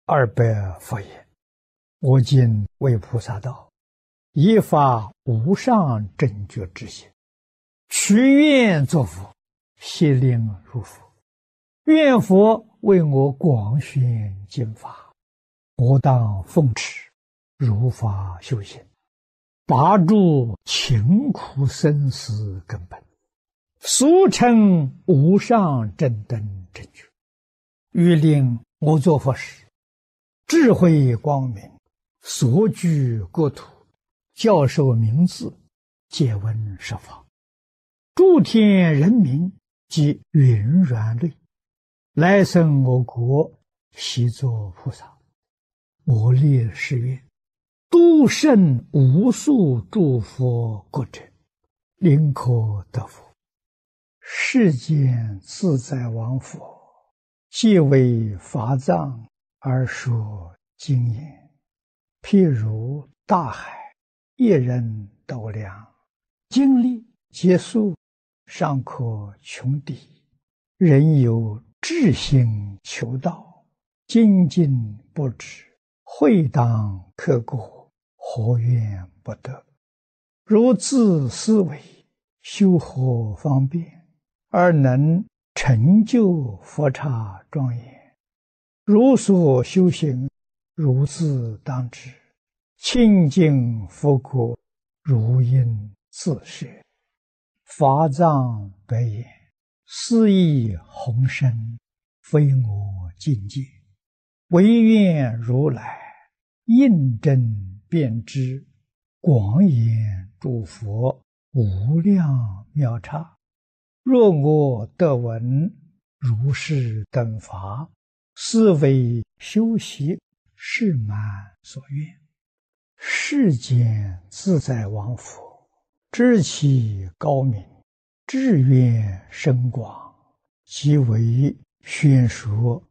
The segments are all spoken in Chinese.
200佛言：我今为菩萨道，以发无上正觉之心，许愿作佛，悉令入佛。愿佛为我广宣经法，我当奉持，如法修行，拔除勤苦生死根本，俗称无上正等正觉。欲令我作佛时，智慧光明，所居国土，教授名字，借闻设法，诸天人民及云软类，来生我国，悉作菩萨。我立誓愿，度胜无数诸佛国者，令可得佛。世间自在王佛，皆为法藏而说经言，譬如大海，一人斗量，经历劫数，尚可穷敌。人有志心求道，精进不止，会当刻过，何怨不得？如自思维，修何方便，而能成就佛刹庄严？如所修行，如自当知，清净佛国，如应自设。法藏白言：斯亦宏深，非我境界，唯愿如来印证遍知，广演诸佛无量妙刹。若我得闻如是等法，斯为修习是满所愿。世间自在王佛，知其高明，志愿深广，即为宣说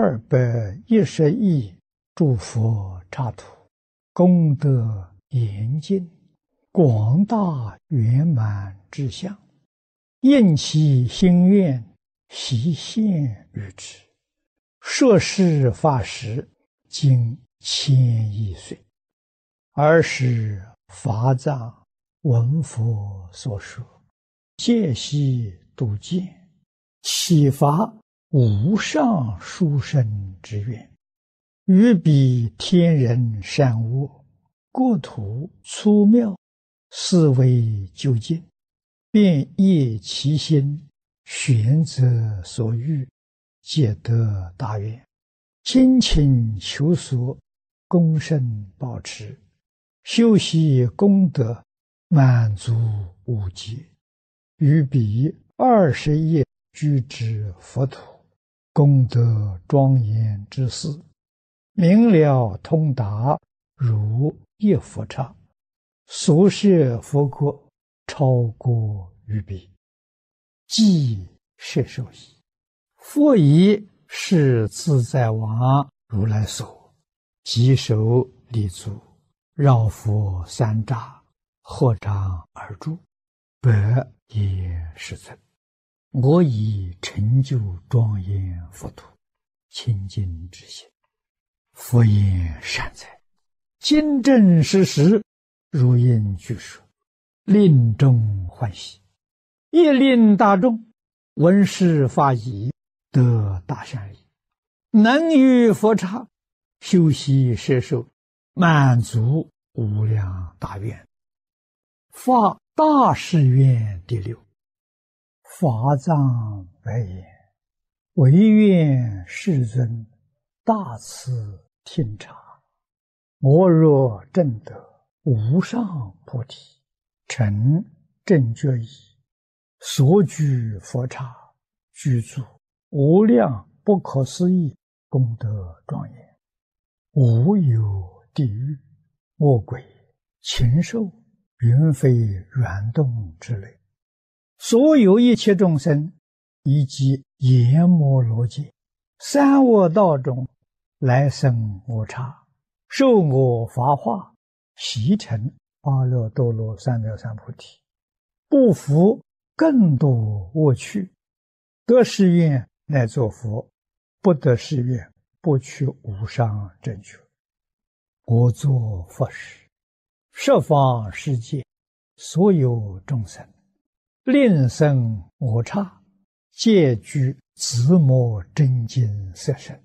210亿诸佛刹土，功德严尽，广大圆满之相，应其心愿，悉现于之。摄事法时，经1000亿岁，尔时法藏闻佛所说，戒悉度见，启发无上殊胜之愿，于彼天人善恶，国土粗妙，思维究竟，便业其心，选择所欲，皆得大愿，精勤求索，功胜保持，修习功德，满足无极。于彼20亿居之佛土，功德庄严之事，明了通达，如一佛刹，所设佛国，超过于彼，即摄受矣。佛以是自在王如来所，即手立足，绕佛3匝，合掌而住，百也是尊。我以成就庄严佛土，清净之心。佛言善哉，今正实实，如应具说，令众欢喜，亦令大众闻是法已，得大善利，能于佛刹修习摄受，满足无量大愿。发大誓愿第6。法藏白言：唯愿世尊大慈听察，我若证得无上菩提，成正觉已，所居佛刹，具足无量不可思议功德庄严，无有地狱、恶鬼、禽兽、云飞软动之类，所有一切众生，以及阎摩罗界、三恶道中来生我刹，受我法化，习成阿耨多罗三藐三菩提，不服更多恶趣，得誓愿乃作佛，不得誓愿不取无上正觉。我作佛时，十方世界所有众生，令生我刹，皆具自摩真经色身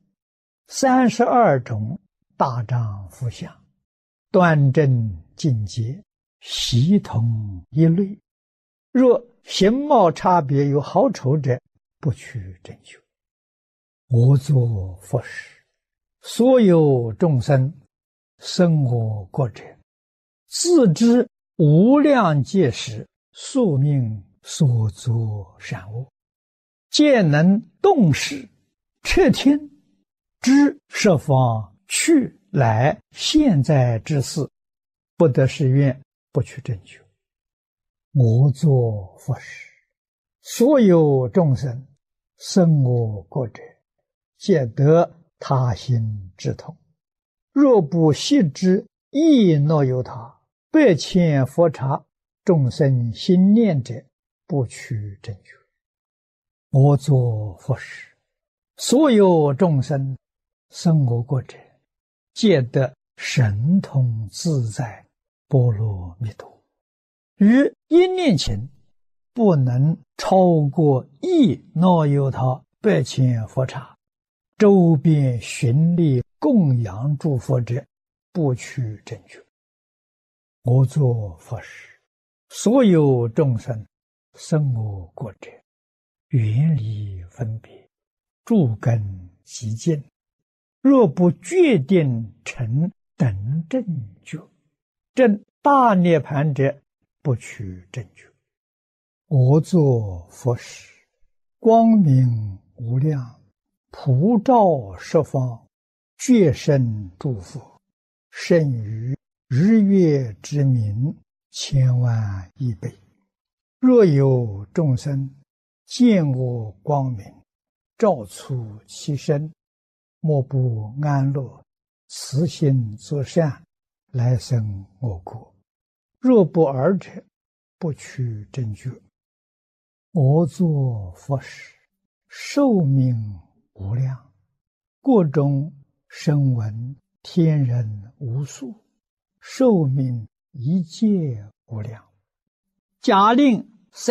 ，32种大丈夫相，端正净洁，悉同一类。若形貌差别有好丑者，不取正觉。我作佛时，所有众生生我国者，自知无量劫时宿命所作善恶，皆能动识彻听，知十方去来现在之事，不得誓愿，不取正觉。我作佛时，所有众生生我国者，皆得他心之通。若不悉知亦若有他，百千佛刹众生心念者，不取正觉。我作佛时，所有众生生我国者，皆得神通自在波罗蜜多。于一念前，不能超过亦若有他百千佛刹，周边寻力供养诸佛者，不取正觉。我作佛时，所有众生生我国者，远离分别，诸根极净，若不决定成等正觉，证大涅盘者，不取正觉。我作佛时，光明无量，普照十方，觉生诸佛，胜于日月之明千万亿倍。若有众生见我光明，照出其身，莫不安乐，慈心作善，来生我国。若不尔者，不取正觉。我作佛时，寿命无量，国中声闻天人无数，寿命一切无量。假令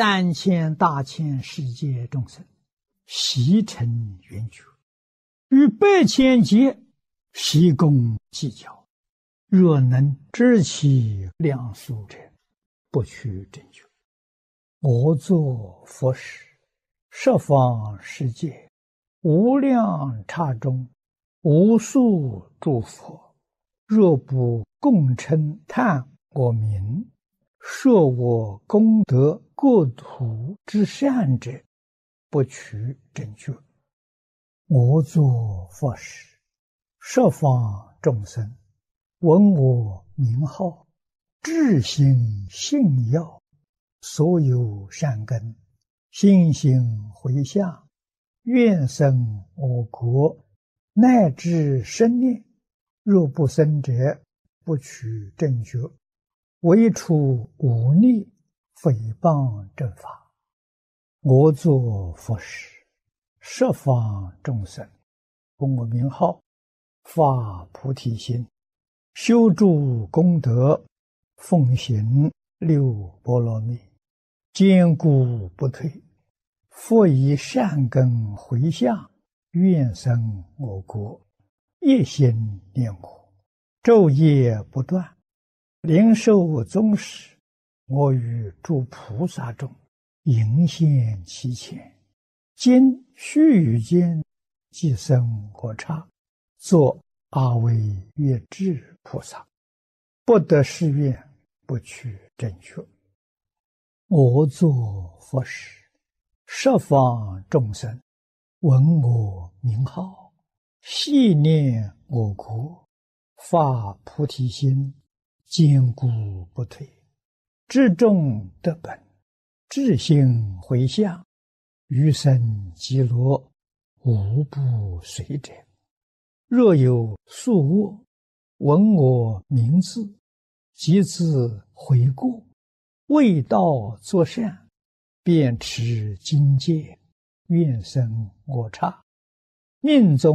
3000大千世界众生悉成圆觉，于百千劫悉共计较，若能知其量数者，不取正觉。我作佛时，十方世界无量刹中，无数诸佛，若不共称叹我名，说我功德国土之善者，不取正觉。我作佛时，十方众生闻我名号，至心信要，所有善根心行回向，愿生我国，乃至生念。若不生者，不取正觉。唯除忤逆诽谤正法。我作佛时，十方众生闻我名号，发菩提心，修诸功德，奉行六波罗蜜，坚固不退。复以善根回向，愿生我国，一心念我，昼夜不断，灵受宗室。我与诸菩萨中迎现其前，今须臾间即生我刹，作阿惟越致菩萨，不得誓愿，不取正觉。我作佛时，十方众生闻我名号，系念我国，发菩提心，坚固不退，至众得本，至心回向，余生极乐，无不随者。若有宿恶，闻我名字，即自悔过，为道作善，便持经戒，愿生我刹，命中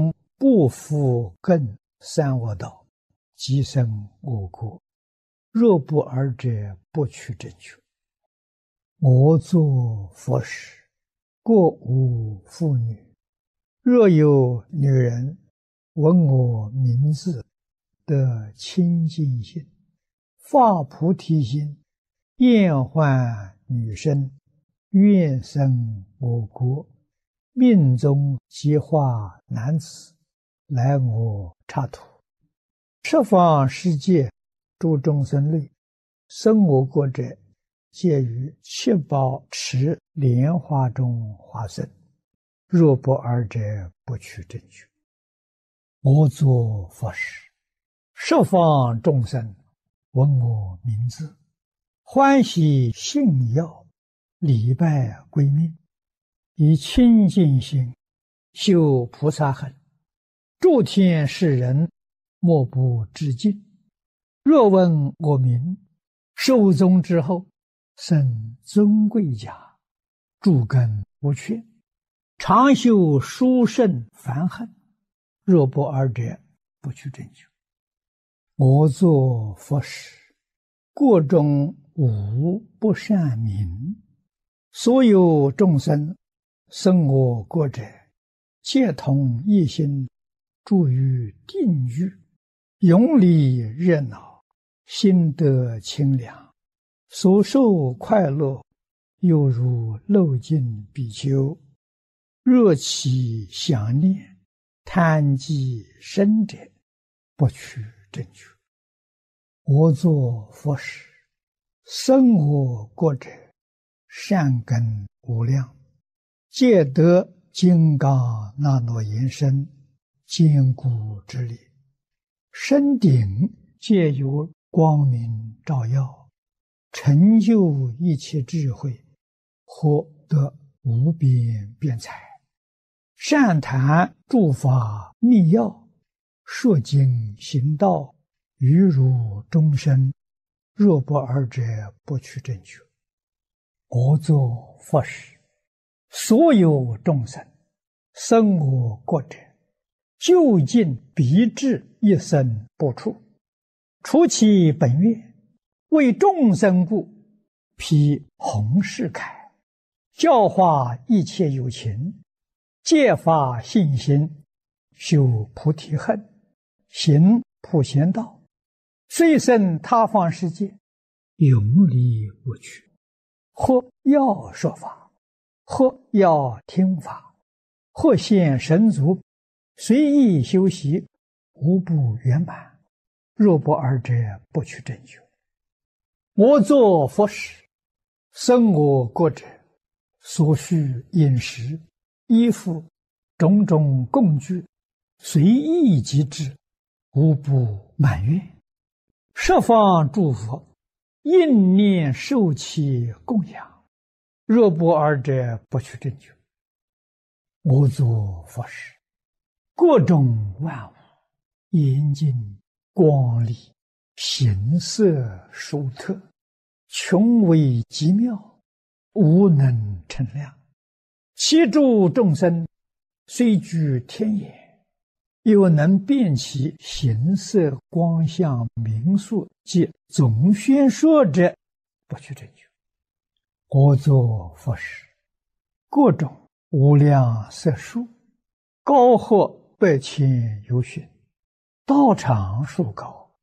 不复更三恶道，即生我国。若不尔者，不取正觉。我作佛时，过无妇女。若有女人闻我名字，得清净心，发菩提心，厌患女身，愿生我国，命中即化男子，来我刹土。十方世界诸众生类，生我国者，皆于七宝池莲花中化身。若不尔者，不取正觉。我作佛时，十方众生闻我名字，欢喜信要，礼拜归命，以清净心修菩萨行，诸天世人莫不致敬。若闻我名，寿终之后，生尊贵家，诸根无缺，常修殊胜梵行。若不尔者，不取正觉。我作佛时，国中无不善民，所有众生生我国者，皆同一心，住于定狱，永离热闹，心得清凉，所受快乐，犹如漏尽比丘。若其想念，贪积深者，不取正觉。我作佛时，生我国者，善根无量，皆得金刚那罗延身，坚固之力，身顶皆有光明照耀，成就一切智慧，获得无边辩才，善谈诸法密要，说经行道，于如终身。若不尔者，不取正觉。我作佛时，所有众生生我国者，究竟必至一生不出，除其本愿，为众生故，披弘誓铠，教化一切有情，戒发信心，修菩提恨，行普贤道，虽生他方世界，永离无趣。或要说法，或要听法，或现神足，随意修习，无不圆满。若不尔者，不取正觉。我作佛时，生我国者，所需饮食、衣服、种种供具，随意即至，无不满愿。十方诸佛应念受其供养。若不尔者，不取正觉。我作佛时，各种万物严净光丽，形色殊特，穷微极妙，无能称量。其诸众生虽居天眼，又能辨其形色光相名数及总宣说者，不取正觉。我作佛时，各种无量色数，高或百千由旬，道场数高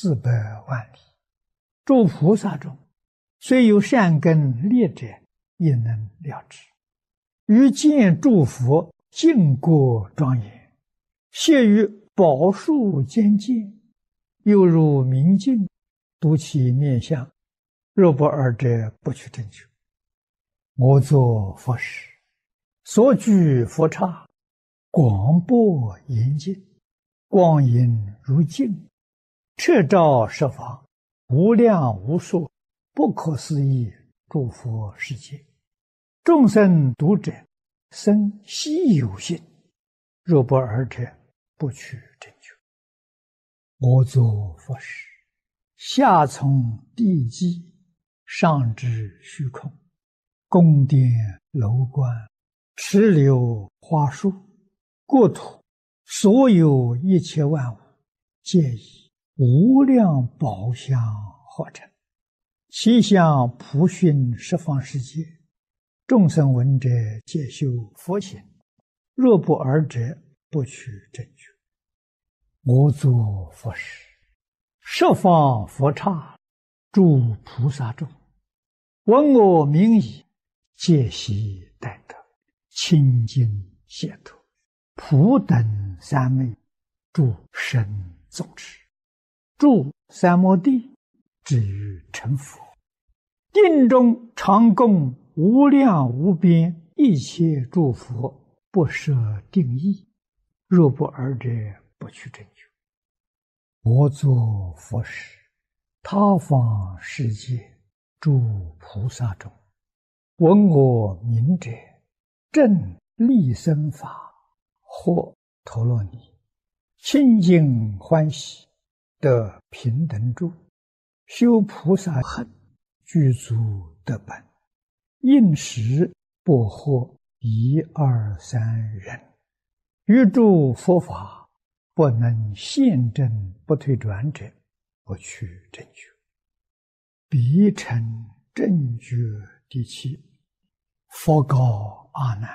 400万里。诸菩萨中，虽有善根劣者，也能了知。于见诸佛净国庄严，谢于宝树间见，犹如明镜，睹其面相。若不尔者，不取正觉。我作佛时，所居佛刹，广博严净，光影如镜，彻照十方，无量无数，不可思议诸佛世界。众生读者，生希有信。若不尔者，不取正觉。我作佛时，下从地基，上至虚空，宫殿楼观，池流花树，国土所有一切万物，皆以无量宝相合成，其相普熏十方世界，众生闻者皆修佛行，若不尔者，不取正觉。我作佛事，十方佛刹，诸菩萨众，闻我名已，皆悉待得，清净解脱，普等三昧，诸神众持，住三摩地，至于成佛。定中常供无量无边一切诸佛，不设定义，若不尔者，不取正觉。我作佛事，他方世界诸菩萨众，闻我名者，正利生法，或陀罗尼，清净欢喜，得平等住，修菩萨行，具足得本，应时不获一二三人，于诸佛法不能现证不退转者，不取正觉。彼成正觉第七。佛告阿难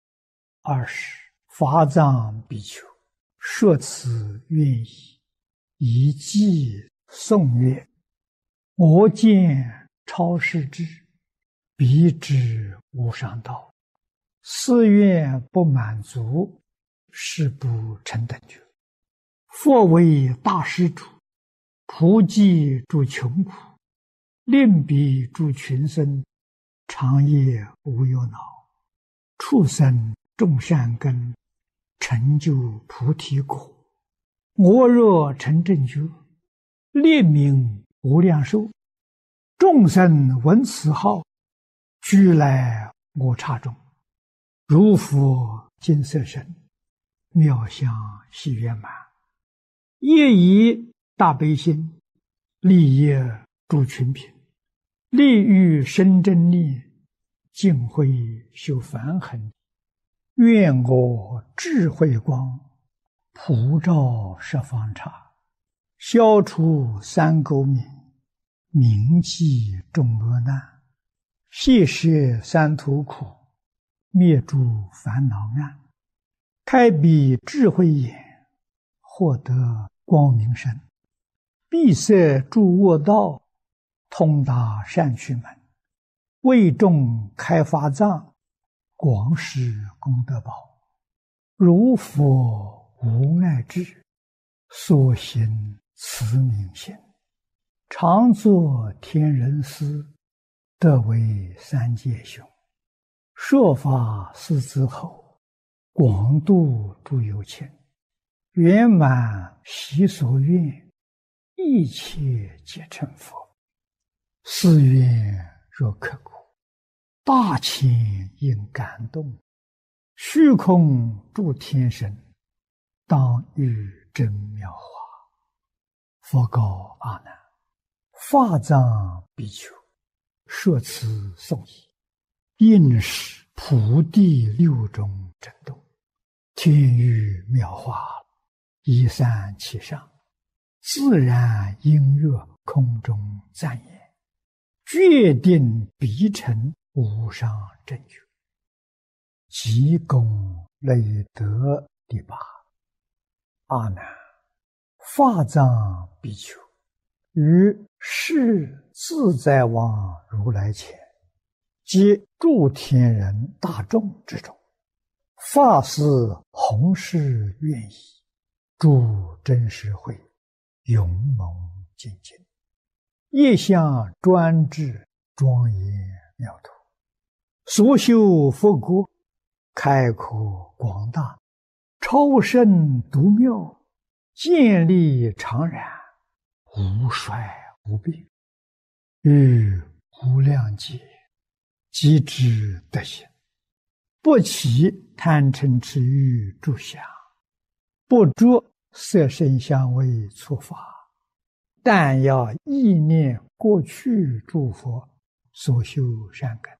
：20法藏比丘，说此愿意，以偈颂曰：我见超世智，彼知无上道，誓愿不满足，誓不成等觉。佛为大施主，普济诸穷苦，令彼诸群生，长夜无忧恼，畜生种善根，成就菩提果。我若成正觉，列名无量寿，众生闻此号，俱来我刹中，如佛金色身，妙相喜圆满，业以大悲心，利益诸群品，利欲生真力，净慧修梵行。愿我智慧光，普照十方刹，消除三垢冥，铭记众恶难，悉摄三途苦，灭诸烦恼暗，开彼智慧眼，获得光明身，闭塞诸恶道，通达善趣门，为众开法藏，广施功德宝。如佛无碍智，所行慈悯心，常作天人师，得为三界雄。说法四子后，广度诸有情，圆满习所愿，一切皆成佛。誓愿若刻苦，大千应感动，虚空诸天神，当遇真妙法。佛告阿难：法藏比丘，说此颂已，应是普地六种震动，天雨妙法，一散其上，自然音乐空中赞言，决定必成无上正觉。即功累德第八。阿难，法藏比丘，于世自在王如来前，及诸天人大众之中，发誓弘誓愿意，诸真实会，勇猛精进，业相专制，庄严妙土，所修佛国，开阔广大，超胜独妙，建立常然，无衰无变，于无量劫，即知得行，不起贪嗔痴欲诸想，不着色声香味触法，但要意念过去诸佛所修善根，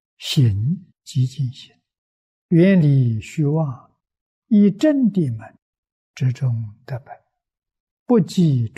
行即净行，远离虚妄，以真谛门之中得本，不计